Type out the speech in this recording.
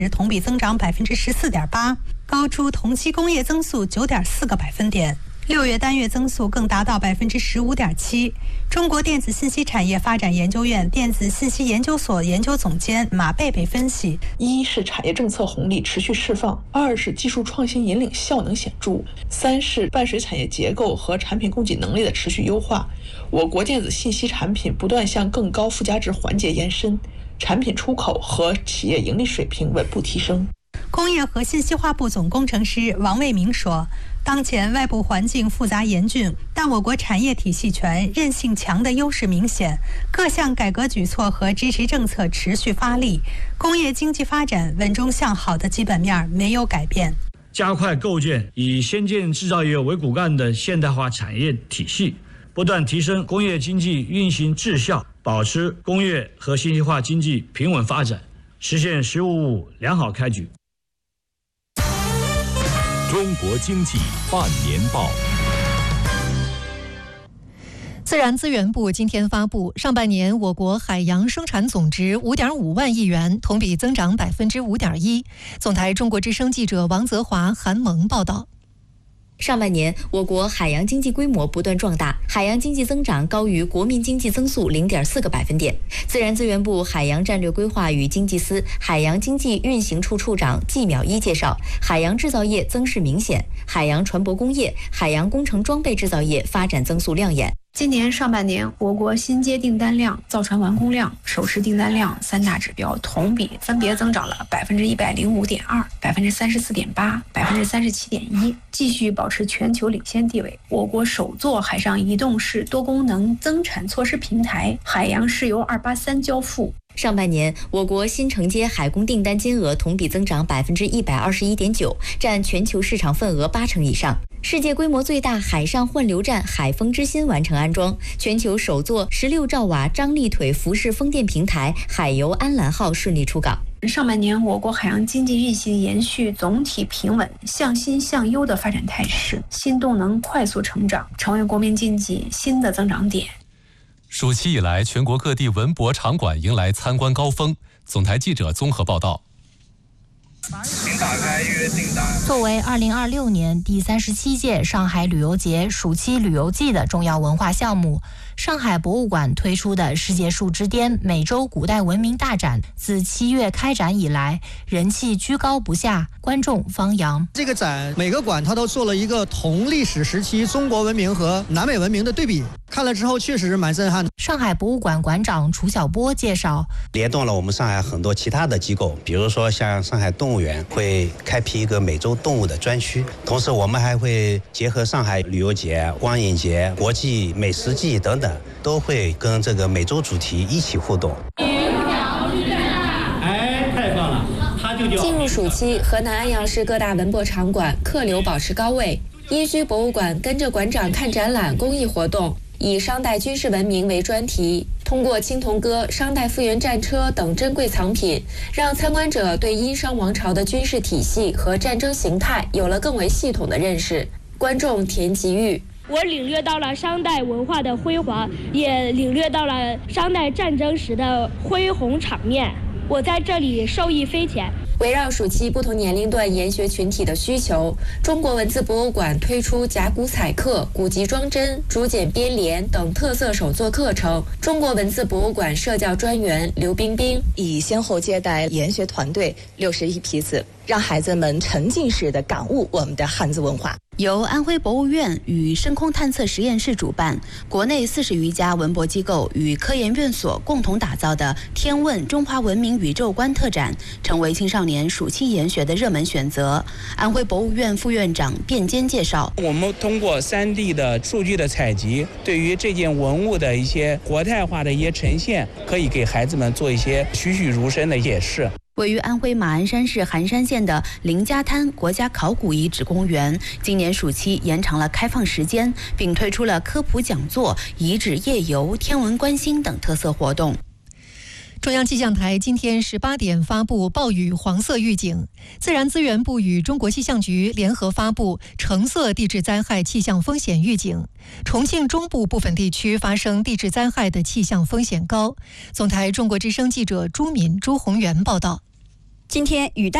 同比增长14.8%，高出同期工业增速9.4个百分点。6月单月增速更达到15.7%。中国电子信息产业发展研究院电子信息研究所研究总监马贝贝分析： 一是产业政策红利持续释放，二是技术创新引领效能显著，三是伴随产业结构和产品供给能力的持续优化，我国电子信息产品不断向更高附加值环节延伸，产品出口和企业盈利水平稳步提升。 工业和信息化部总工程师王卫明说，当前外部环境复杂严峻，但我国产业体系全、韧性强的优势明显，各项改革举措和支持政策持续发力，工业经济发展稳中向好的基本面没有改变。 加快构建以先进制造业为骨干的现代化产业体系，不断提升工业经济运行质效，保持工业和信息化经济平稳发展，实现“十五五”良好开局。 中国经济半年报。 自然资源部今天发布，上半年我国海洋生产总值5.5万亿元，同比增长5.1%。总台中国之声记者王泽华、韩萌报道。 上半年，我国海洋经济规模不断壮大，海洋经济增长高于国民经济增速0.4个百分点。自然资源部海洋战略规划与经济司海洋经济运行处处长季淼一介绍，海洋制造业增势明显，海洋船舶工业、海洋工程装备制造业发展增速亮眼。 今年上半年，我国新接订单量、造船完工量、首次订单量三大指标同比分别增长了105.2%、34.8%、37.1%，继续保持全球领先地位。我国首座海上移动式多功能增产措施平台海洋石油283交付。 上半年，我国新承接海工订单金额同比增长121.9%，占全球市场份额80%以上。世界规模最大海上换流站海风之心完成安装，全球首座16兆瓦张力腿浮式风电平台海游安澜号顺利出港。 上半年，我国海洋经济运行延续总体平稳、向新向优的发展态势，新动能快速成长，成为国民经济新的增长点。 暑期以来，全国各地文博场馆迎来参观高峰。总台记者综合报道。 请打开约定档。 作为2026年第37届上海旅游节暑期旅游季的重要文化项目，上海博物馆推出的世界树之巅美洲古代文明大展，自7月开展以来，人气居高不下，观众方扬。 这个展每个馆它都做了一个同历史时期中国文明和南美文明的对比，看了之后确实蛮震撼的。 上海博物馆馆长楚晓波介绍， 联动了我们上海很多其他的机构，比如说像上海动物园会开辟一个美洲动物的专区，同时我们还会结合上海旅游节、光影节、国际美食季等等，都会跟这个美洲主题一起互动。 太棒了！ 进入暑期，河南安阳市各大文博场馆客流保持高位。殷墟博物馆跟着馆长看展览公益活动，以商代军事文明为专题，通过青铜戈、商代复原战车等珍贵藏品，让参观者对殷商王朝的军事体系和战争形态有了更为系统的认识。观众田吉玉： 我领略到了商代文化的辉煌，也领略到了商代战争时的恢宏场面，我在这里受益匪浅。 围绕暑期不同年龄段研学群体的需求，中国文字博物馆推出甲骨彩刻、古籍装帧、竹简编联等特色手作课程。中国文字博物馆社教专员刘冰冰已先后接待研学团队61批次，让孩子们沉浸式的感悟我们的汉字文化。 由安徽博物院与深空探测实验室主办，国内40余家文博机构与科研院所共同打造的“天问中华文明宇宙观”特展，成为青少年暑期研学的热门选择。安徽博物院副院长卞坚介绍， 我们通过3D 的数据的采集，对于这件文物的一些活态化的一些呈现，可以给孩子们做一些栩栩如生的演示。 位于安徽马鞍山市含山县的林家滩国家考古遗址公园，今年暑期延长了开放时间，并推出了科普讲座、遗址夜游、天文观星等特色活动。 中央气象台今天18点发布暴雨黄色预警，自然资源部与中国气象局联合发布橙色地质灾害气象风险预警。重庆中部部分地区发生地质灾害的气象风险高。总台中国之声记者朱敏、朱宏元报道。 今天语带